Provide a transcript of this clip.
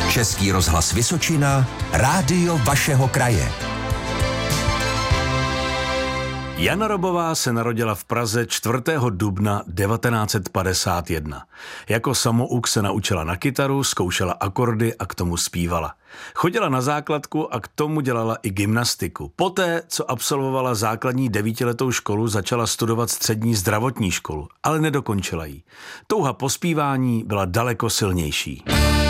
Český rozhlas Vysočina, rádio vašeho kraje. Jana Robová se narodila v Praze 4. dubna 1951. Jako samouk se naučila na kytaru, zkoušela akordy a k tomu zpívala. Chodila na základku a k tomu dělala i gymnastiku. Poté, co absolvovala základní 9letou školu, začala studovat střední zdravotní školu, ale nedokončila ji. Touha po zpívání byla daleko silnější.